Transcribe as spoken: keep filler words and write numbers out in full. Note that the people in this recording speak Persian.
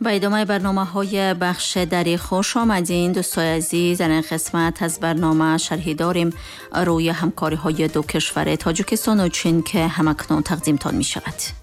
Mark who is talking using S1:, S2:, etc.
S1: با ادامه برنامه های بخش دری خوش آمدین دوستای عزیز. در این قسمت از برنامه شرحی داریم روی همکاری های دو کشور تاجیکستان و چین که همکنون تقدیمتان می شود.